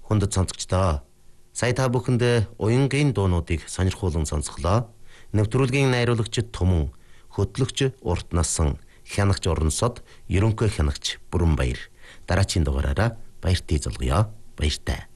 Хүндэт сонсогчдоо сая та бүхэнд уянгийн дуунуудыг сонирхуулан сонсголоо. Нэвтрүүлгийн найруулагчид Түмэн, хөтлөгч Урт Насан, хянагч Орносод, ерөнхий хянагч Бүрэнбаяр. Дараагийн дугаараараа баяртай залгая. Баяртай.